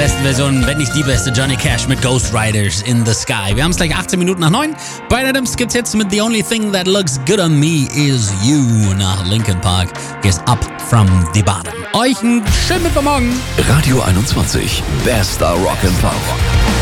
beste Version, wenn nicht die beste, Johnny Cash mit Ghost Riders in the Sky. Wir haben es gleich 18 Minuten nach 9. Bryan Adams gibt's jetzt mit The Only Thing That Looks Good on Me Is You nach Linkin Park. Here's Up from the Bottom. Euch einen schönen Mittwochmorgen. Radio 21, bester Rock'n'Pop.